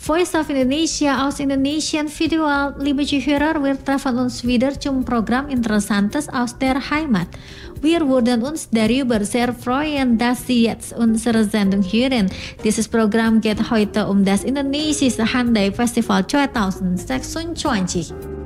Voice of Indonesia aus Indonesien Virtual, liebe Zuhörer, wir treffen uns wieder zum Programm Interessantes aus der Heimat. Wir würden uns darüber sehr freuen, dass Sie jetzt unsere Sendung hören. Dieses Programm geht heute das Indonesische Handai Festival 2026.